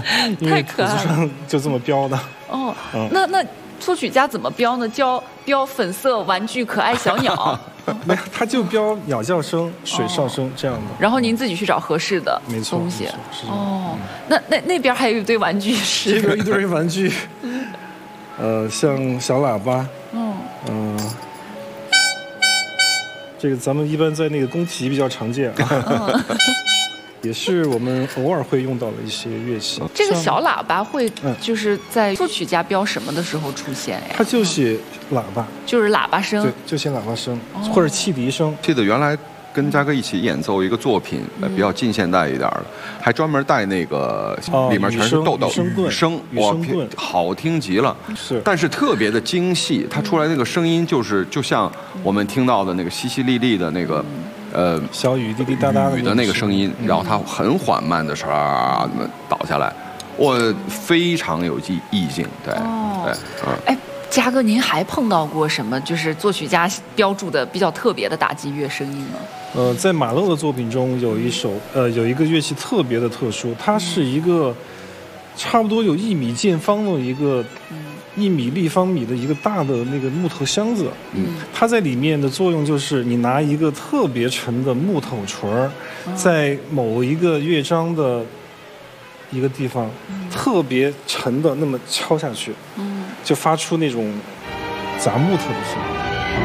因为谱子上就这么标的。 哦，那作曲家怎么标呢？标粉色玩具可爱小鸟。 没有，他就标鸟叫声、水哨声这样的。 然后您自己去找合适的东西。哦，那边还有一堆玩具是？ 这边一堆玩具，像小喇叭。这个咱们一般在那个宫廷比较常见啊。也是我们偶尔会用到的一些乐器。 这个小喇叭会就是在作曲家标什么的时候出现呀？ 他就写喇叭， 就是喇叭声， 对，就写喇叭声或者汽笛声。 记得原来跟嘉哥一起演奏一个作品，比较近现代一点的，还专门带那个里面全是豆豆雨声，哇，好听极了。 是， 但是特别的精细，它出来那个声音就像我们听到的那个淅淅沥沥的那个。 小雨滴滴答答的那个声音，然后它很缓慢的倒下来，非常有意境，对， 哎，嘉哥，您还碰到过什么就是作曲家标注的比较特别的打击乐声音吗？ 在马勒的作品中有一个乐器特别的特殊，它是一个差不多有1米见方的一个。1米立方米的一个大的那个木头箱子，它在里面的作用就是你拿一个特别沉的木头锤儿，在某一个乐章的一个地方，特别沉的那么敲下去，就发出那种砸木头的声音。